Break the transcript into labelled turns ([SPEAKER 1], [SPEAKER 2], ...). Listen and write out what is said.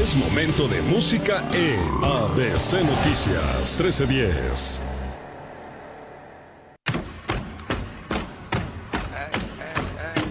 [SPEAKER 1] Es momento de música en ABC Noticias 1310.